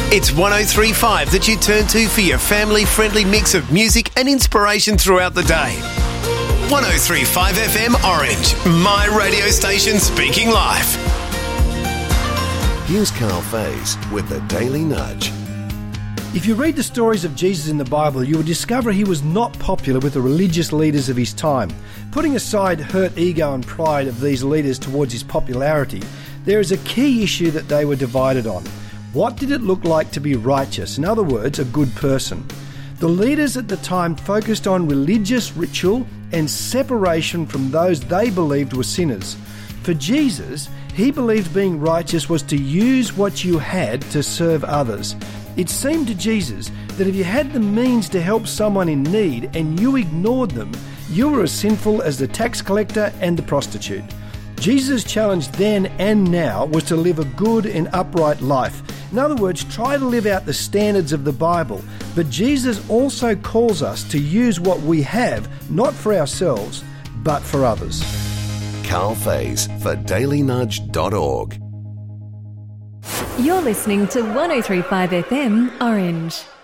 It's 103.5 that you turn to for your family-friendly mix of music and inspiration throughout the day. 103.5 FM Orange, my radio station speaking live. Here's Carl Faze with the Daily Nudge. If you read the stories of Jesus in the Bible, you will discover he was not popular with the religious leaders of his time. Putting aside hurt ego and pride of these leaders towards his popularity, there is a key issue that they were divided on. What did it look like to be righteous? In other words, a good person. The leaders at the time focused on religious ritual and separation from those they believed were sinners. For Jesus, he believed being righteous was to use what you had to serve others. It seemed to Jesus that if you had the means to help someone in need and you ignored them, you were as sinful as the tax collector and the prostitute. Jesus' challenge then and now was to live a good and upright life. In other words, try to live out the standards of the Bible. But Jesus also calls us to use what we have, not for ourselves, but for others. Carl Faze for dailynudge.org. You're listening to 103.5 FM Orange.